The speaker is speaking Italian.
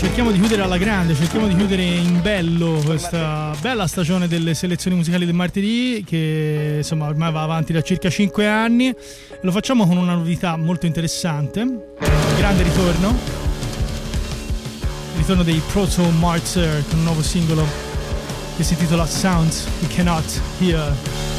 cerchiamo di chiudere alla grande, cerchiamo di chiudere in bello questa bella stagione delle selezioni musicali del martedì, che insomma ormai va avanti da circa 5 anni. Lo facciamo con una novità molto interessante, grande ritorno dei Proto Martyr con un nuovo singolo che si intitola Sounds We Cannot Hear.